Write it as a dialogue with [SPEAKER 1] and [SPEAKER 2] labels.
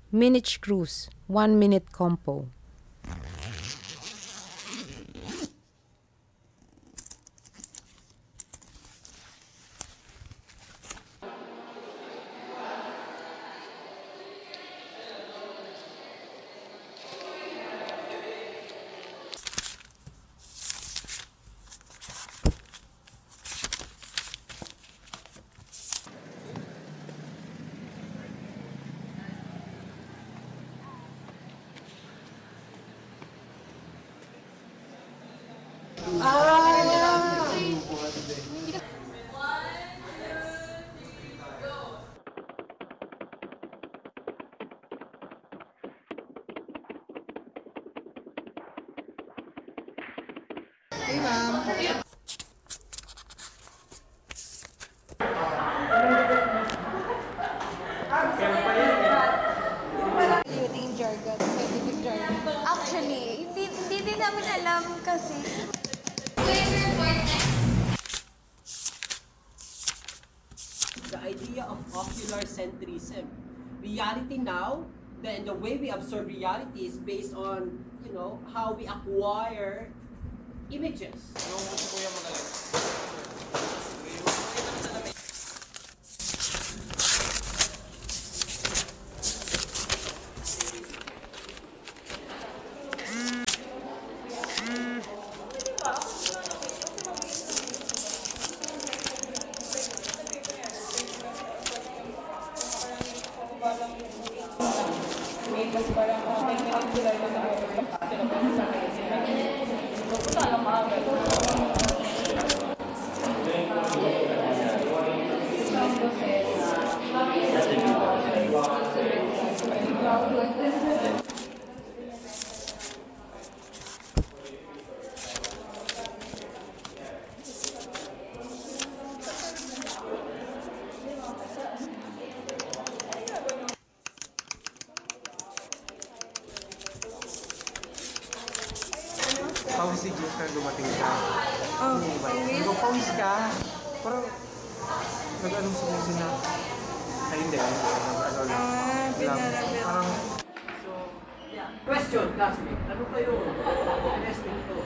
[SPEAKER 1] Minute Cruise, 1 minute compo.
[SPEAKER 2] Computing jargon, scientific jargon. Actually, hindi din namin alam kasi.
[SPEAKER 3] The idea of ocular centrism. Reality now, the way we observe reality is based on, how we acquire images.
[SPEAKER 4] Pawis si Jess na dumating siya.
[SPEAKER 2] Oh,
[SPEAKER 4] Pawis ka. Parang nag-anong sumusin na. Ay hindi. Ano lang.
[SPEAKER 2] pinarabit.
[SPEAKER 4] Parang
[SPEAKER 3] Question, classmate. Ano kayo? Testing to.